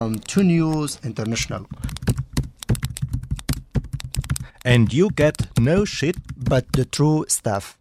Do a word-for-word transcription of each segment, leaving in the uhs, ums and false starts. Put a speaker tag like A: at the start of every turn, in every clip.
A: Um, to News International.
B: And you get no shit
A: but the true stuff.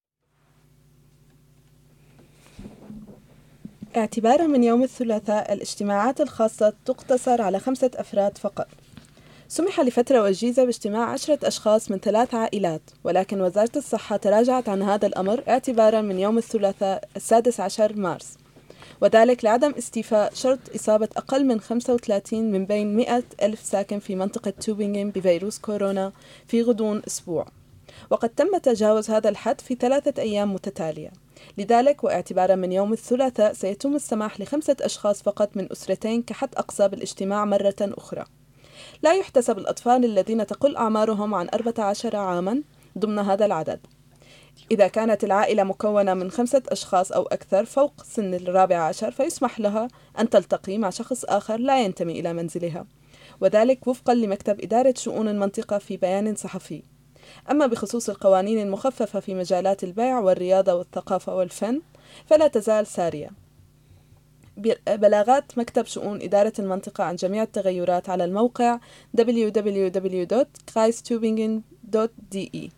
C: اعتباراً من يوم الثلاثاء الاجتماعات الخاصة تقتصر على خمسة أفراد فقط. سمح لفترة وجيزة باجتماع عشرة أشخاص من ثلاث عائلات، ولكن وزارة الصحة تراجعت عن هذا الأمر اعتباراً من يوم الثلاثاء السادس عشر مارس، وذلك لعدم استيفاء شرط إصابة أقل من خمسة وثلاثين من بين مئة ألف ساكن في منطقة توبينغن بفيروس كورونا في غضون أسبوع، وقد تم تجاوز هذا الحد في ثلاثة أيام متتالية. لذلك واعتبارا من يوم الثلاثاء سيتم السماح لخمسة أشخاص فقط من أسرتين كحد أقصى بالاجتماع مرة أخرى. لا يحتسب الأطفال الذين تقل أعمارهم عن أربعة عشر عاما ضمن هذا العدد. إذا كانت العائلة مكونة من خمسة أشخاص أو أكثر فوق سن الرابع عشر فيسمح لها أن تلتقي مع شخص آخر لا ينتمي إلى منزلها، وذلك وفقا لمكتب إدارة شؤون المنطقة في بيان صحفي. أما بخصوص القوانين المخففة في مجالات البيع والرياضة والثقافة والفن فلا تزال سارية. بلاغات مكتب شؤون إدارة المنطقة عن جميع التغيرات على الموقع دبليو دبليو دبليو دوت kreis tübingen دوت d e.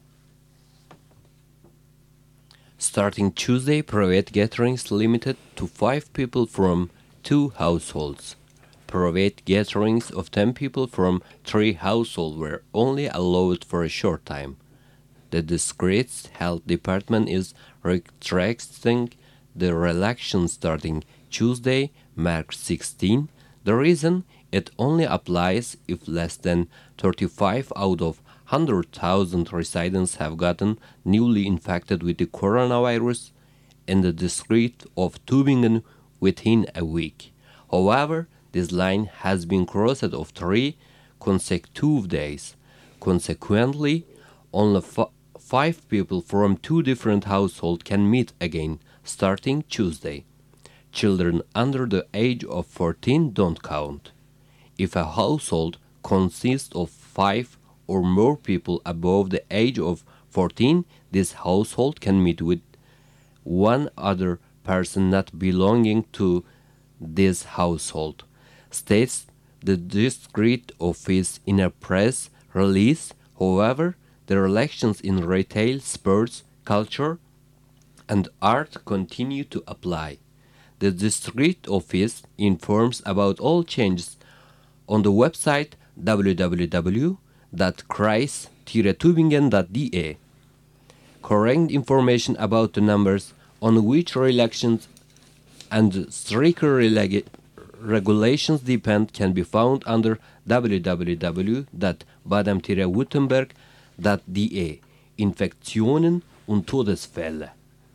D: Starting Tuesday, private gatherings limited to five people from two households. Private gatherings of ten people from three households were only allowed for a short time. The discreet health department is retracting the relaxation starting Tuesday, March sixteenth. The reason it only applies if less than thirty-five out of one hundred thousand residents have gotten newly infected with the coronavirus in the district of Tübingen within a week. However, this line has been crossed of three consecutive days. Consequently, only f- five people from two different households can meet again, starting Tuesday. Children under the age of fourteen don't count. If a household consists of five or more people above the age of fourteen, this household can meet with one other person not belonging to this household, states the district office in a press release. However, the restrictions in retail, sports, culture, and art continue to apply. The district office informs about all changes on the website w w w dot kreis dash tübingen dot d e. Correct information about the numbers on which elections and stricter releg- regulations depend can be found under w w w dot baden dash württemberg dot d e. Infektionen und Todesfälle.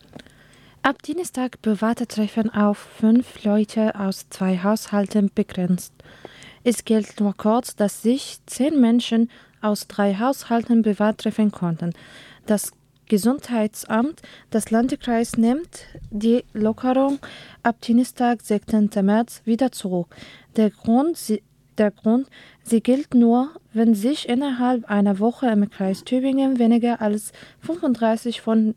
E: Ab Dienstag private Treffen auf fünf Leute aus zwei Haushalten begrenzt. Es gilt nur kurz, dass sich zehn Menschen aus drei Haushalten privat treffen konnten. Das Gesundheitsamt des Landkreises nimmt die Lockerung ab Dienstag, sechzehnten März, wieder zurück. Der Grund, sie, der Grund, sie gilt nur, wenn sich innerhalb einer Woche im Kreis Tübingen weniger als fünfunddreißig von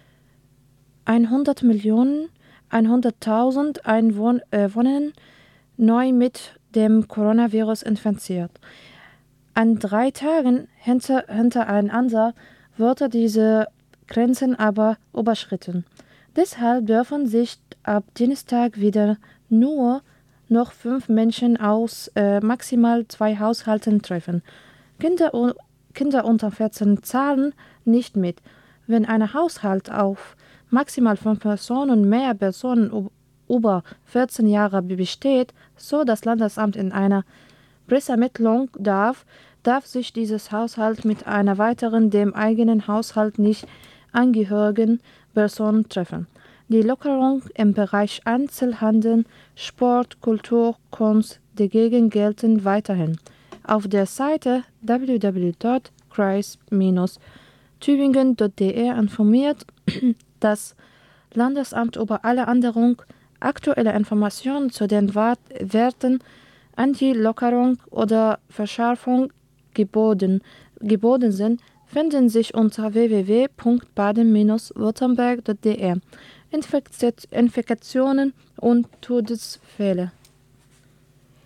E: hundert Millionen hunderttausend Einwohnern neu mit dem Coronavirus infiziert. An drei Tagen hinter, hintereinander wurde diese Grenzen aber überschritten. Deshalb dürfen sich ab Dienstag wieder nur noch fünf Menschen aus äh, maximal zwei Haushalten treffen. Kinder, Kinder unter vierzehn zahlen nicht mit. Wenn ein Haushalt auf maximal fünf Personen mehr Personen über vierzehn Jahre besteht, so das Landesamt in einer Pressemitteilung darf, darf sich dieses Haushalt mit einer weiteren dem eigenen Haushalt nicht angehörigen Person treffen. Die Lockerung im Bereich Einzelhandel, Sport, Kultur, Kunst dagegen gelten weiterhin. Auf der Seite w w w dot kreis dash tübingen dot d e informiert das Landesamt über alle Änderungen. Aktuelle Informationen zu den Werten an die Lockerung oder Verschärfung geboten, geboten sind, finden sich unter w w w punkt baden dash württemberg punkt d e. Infektionen und Todesfälle.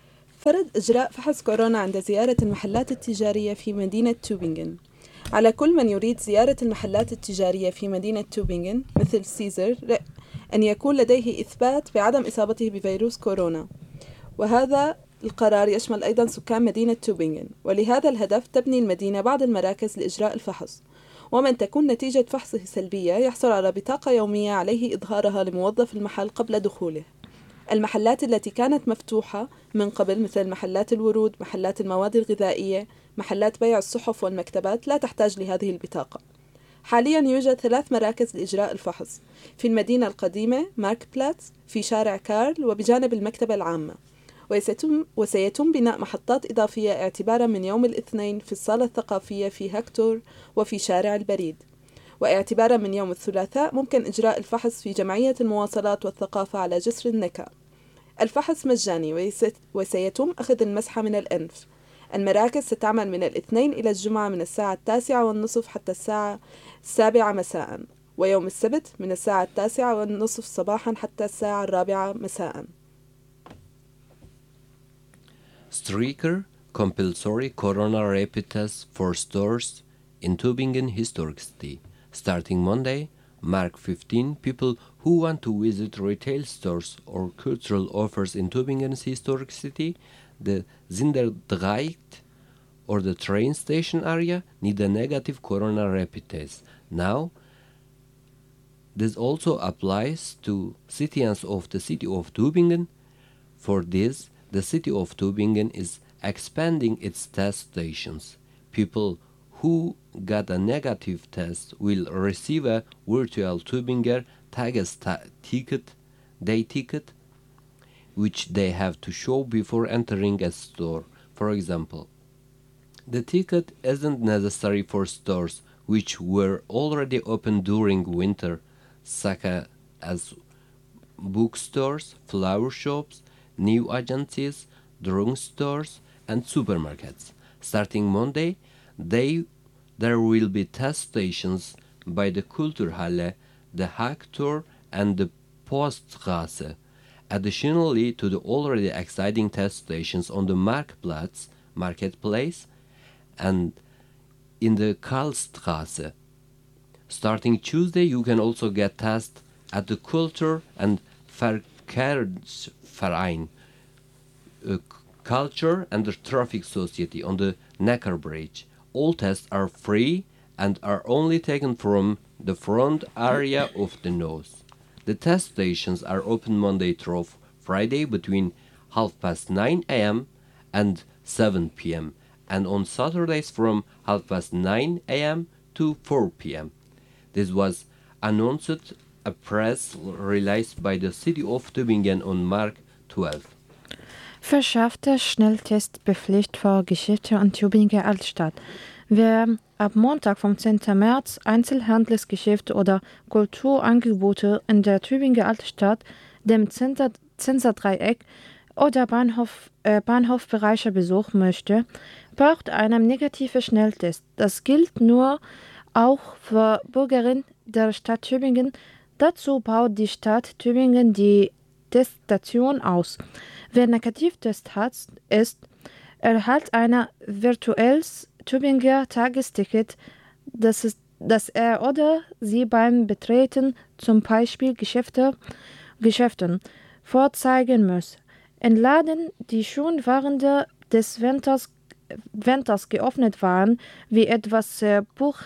C: فرض إجراء فحص كورونا عند زيارة المحلات التجارية في مدينة توبينغن. على كل من يريد زيارة المحلات التجارية في مدينة توبينغن مثل سيزر أن يكون لديه إثبات بعدم إصابته بفيروس كورونا، وهذا القرار يشمل أيضا سكان مدينة توبينغن. ولهذا الهدف تبني المدينة بعض المراكز لإجراء الفحص، ومن تكون نتيجة فحصه سلبية يحصل على بطاقة يومية عليه إظهارها لموظف المحل قبل دخوله. المحلات التي كانت مفتوحة من قبل مثل محلات الورود، محلات المواد الغذائية، محلات بيع الصحف والمكتبات لا تحتاج لهذه البطاقة. حاليا يوجد ثلاث مراكز لإجراء الفحص في المدينة القديمة مارك بلاتس، في شارع كارل، وبجانب المكتبة العامة. وسيتم, وسيتم بناء محطات إضافية اعتبارا من يوم الاثنين في الصالة الثقافية في هكتور وفي شارع البريد. واعتبارا من يوم الثلاثاء ممكن إجراء الفحص في جمعية المواصلات والثقافة على جسر النكا. الفحص مجاني وسيتم أخذ المسحة من الأنف. المراكز ستعمل من الاثنين إلى الجمعة من الساعة التاسعة والنصف حتى الساعة السابعة مساء، ويوم السبت من الساعة التاسعة والنصف صباحا حتى الساعة الرابعة مساء.
D: Stricter compulsory corona rapid tests for stores in Tübingen Historic City. Starting Monday, March fifteenth, people who want to visit retail stores or cultural offers in Tübingen's historic city, the Zinderdreieck or the train station area, need a negative corona rapid test. Now, this also applies to citizens of the city of Tübingen. For this, the city of Tübingen is expanding its test stations. People who got a negative test will receive a virtual Tübinger Tages-Ticket, day ticket, which they have to show before entering a store. For example, the ticket isn't necessary for stores which were already open during winter, such as bookstores, flower shops, new agencies, drugstores, and supermarkets. Starting Monday, they, there will be test stations by the Kulturhalle, the Hagtor, and the Poststraße, additionally to the already exciting test stations on the Marktplatz, marketplace, and in the Karlstraße. Starting Tuesday, you can also get tests at the Kultur and Verkehrsverein, uh, Culture and the Traffic Society on the Neckar Bridge. All tests are free and are only taken from the front area of the nose. The test stations are open Monday through Friday between half past nine a m and seven p m and on Saturdays from half past nine a m to four p m This was announced a press release by the city of Tübingen on March twelfth.
E: Verschaffte Schnelltestpflicht für Geschäfte in Tübinger Altstadt. Wer ab Montag vom zehnten März Einzelhandelsgeschäfte oder Kulturangebote in der Tübinger Altstadt, dem Zinser-Dreieck oder Bahnhof, äh, Bahnhofbereiche besuchen möchte, braucht einen negativen Schnelltest. Das gilt nur auch für Bürgerinnen der Stadt Tübingen. Dazu baut die Stadt Tübingen die Teststation aus. Wer Negativtest hat, ist, erhält ein virtuelles Tübinger Tagesticket, das, ist, das er oder sie beim Betreten zum Beispiel Geschäfte, Geschäften vorzeigen muss. In Läden, die schon während des Winters, Winters geöffnet waren, wie etwas Buch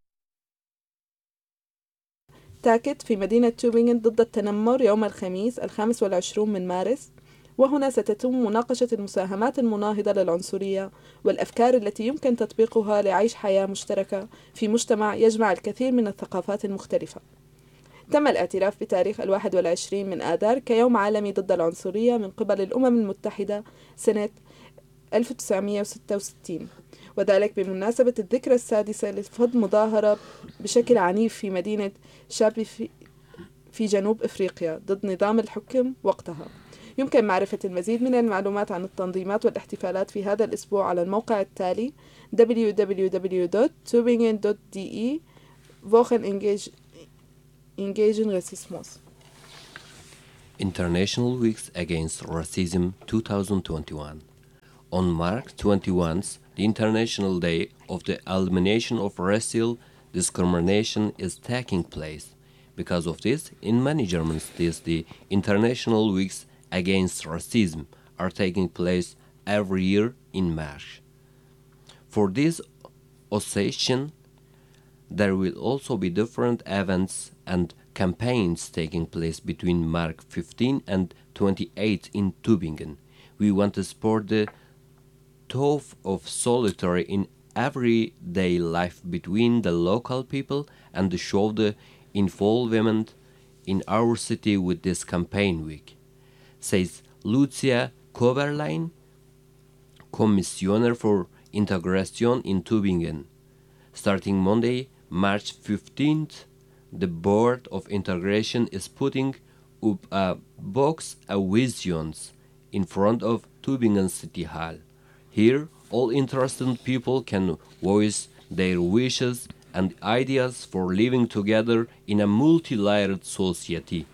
C: تاكت في مدينة توبينغن ضد التنمر يوم الخميس الخامس والعشرون من مارس، وهنا ستتم مناقشة المساهمات المناهضة للعنصرية والأفكار التي يمكن تطبيقها لعيش حياة مشتركة في مجتمع يجمع الكثير من الثقافات المختلفة. تم الاعتراف بتاريخ الواحد والعشرين من آذار كيوم عالمي ضد العنصرية من قبل الأمم المتحدة سنة ألف وتسعمائة وستة وستين، وذلك بمناسبة الذكرى السادسة لفض مظاهرة بشكل عنيف في مدينة شابي في, في جنوب إفريقيا ضد نظام الحكم وقتها. يمكن معرفة المزيد من المعلومات عن التنظيمات والاحتفالات في هذا الأسبوع على الموقع التالي دبليو دبليو دبليو دوت tübingen دوت d e Wochen Engaging Rassismus.
D: International Weeks Against Racism twenty twenty-one. On March twenty-first, the International Day of the Elimination of Racial Discrimination is taking place. Because of this, in many German cities, the International Weeks Against Racism are taking place every year in March. For this occasion, there will also be different events and campaigns taking place between March fifteenth and twenty-eighth in Tübingen. We want to support the thought of solidarity in everyday life between the local people and to show the involvement in our city with this campaign week, says Lucia Koberlein, Commissioner for Integration in Tübingen. Starting Monday, March fifteenth, the Board of Integration is putting up a box of visions in front of Tübingen City Hall. Here, all interested people can voice their wishes and ideas for living together in a multi-layered society.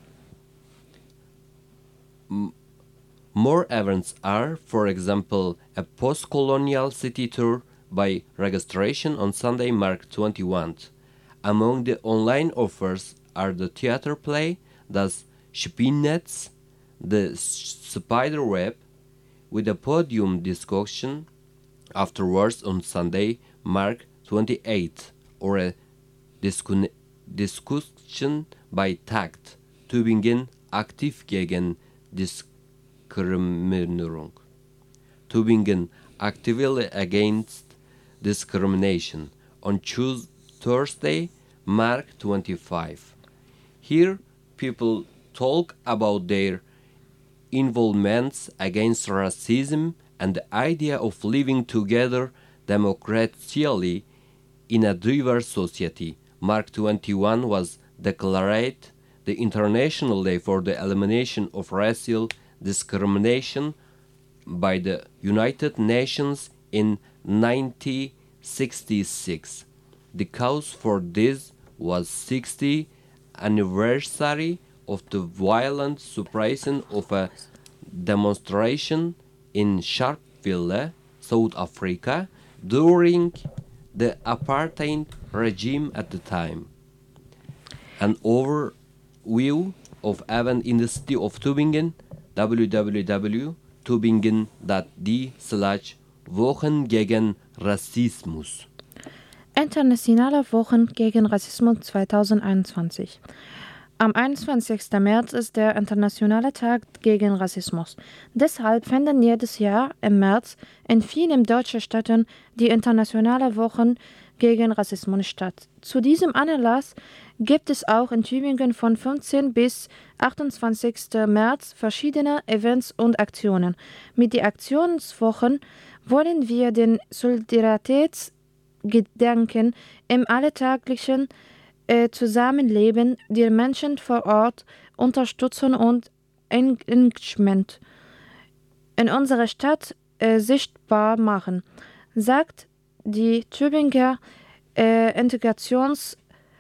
D: M- More events are, for example, a post-colonial city tour by registration on Sunday, March twenty-first. Among the online offers are the theater play Das Spinnennetz, the Spider Web, with a podium discussion afterwards on Sunday, March twenty-eighth, or a discun- discussion by Takt, Tübingen aktiv gegen Diskriminierung. Tübingen actively against discrimination on Tuesday, Thursday, March twenty-fifth. Here, people talk about their involvements against racism and the idea of living together democratically in a diverse society. March twenty-first was declared the International Day for the Elimination of Racial Discrimination by the United Nations in nineteen sixty-six. The cause for this was sixtieth anniversary of the violent suppression of a demonstration in Sharpeville, South Africa, during the apartheid regime at the time. An overview of events in the city of Tübingen, w w w dot tübingen dot d slash Wochen gegen Rassismus.
E: Internationale Wochen gegen Rassismus zweitausendeinundzwanzig. Am einundzwanzigsten März ist der Internationale Tag gegen Rassismus. Deshalb finden jedes Jahr im März in vielen deutschen Städten die Internationale Wochen gegen Rassismus statt. Zu diesem Anlass gibt es auch in Tübingen von fünfzehnten bis achtundzwanzigsten März verschiedene Events und Aktionen. Mit den Aktionswochen wollen wir den Solidaritätsgedanken im alltäglichen äh, Zusammenleben der Menschen vor Ort unterstützen und Engagement in unserer Stadt äh, sichtbar machen, sagt die Tübinger äh, Integrations,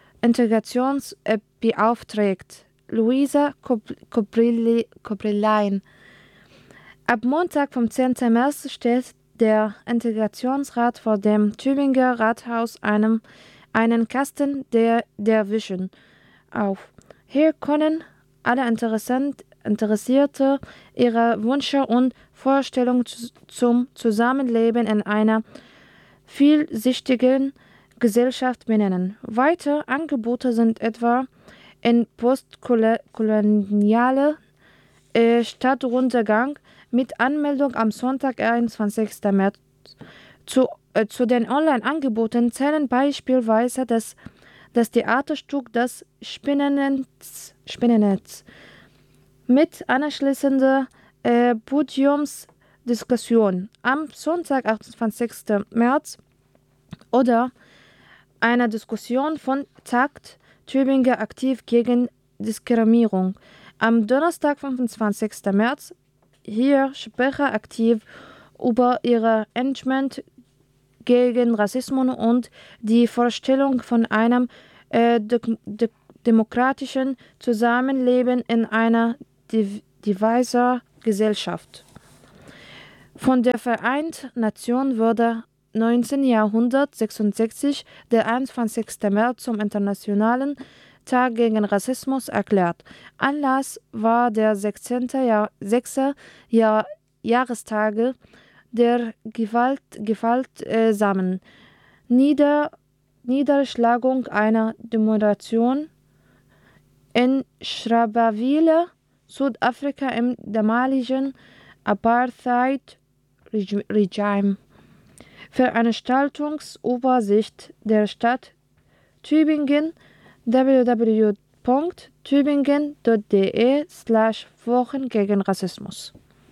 E: Integrationsbeauftragte Luisa Kobrelein. Ab Montag, vom zehnten März, stellt der Integrationsrat vor dem Tübinger Rathaus einem, einen Kasten der, der Vision auf. Hier können alle Interessierte ihre Wünsche und Vorstellungen zum Zusammenleben in einer vielsichtigen Gesellschaft benennen. Weitere Angebote sind etwa in postkoloniale äh, Stadtrundgang mit Anmeldung am Sonntag, einundzwanzigsten März. Zu, äh, zu den Online-Angeboten zählen beispielsweise das, das Theaterstück Das Spinnennetz, Spinnennetz mit anschließender äh, Podiumsdiskussion am Sonntag, achtundzwanzigsten März oder eine Diskussion von Takt Tübinger aktiv gegen Diskriminierung. Am Donnerstag, fünfundzwanzigsten März, hier Sprecher aktiv über ihre Engagement gegen Rassismus und die Vorstellung von einem äh, de- de- demokratischen Zusammenleben in einer div- diverser Gesellschaft. Von der Vereinten Nationen wurde neunzehnhundertsechsundsechzig der einundzwanzigster März zum Internationalen Tag gegen Rassismus erklärt. Anlass war der sechzehnte Jahr, sechste Jahr, Jahrestage der Gewalt, gewaltsamen Nieder, Niederschlagung einer Demonstration in Shreveport, Südafrika im damaligen Apartheid-Regime. Veranstaltungsübersicht der Stadt Tübingen w w w punkt tübingen punkt d e slash Wochen gegen Rassismus.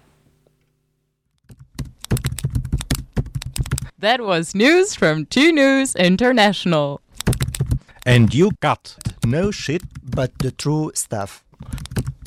F: That was news from two News International.
B: And you got no shit.
A: But the true stuff.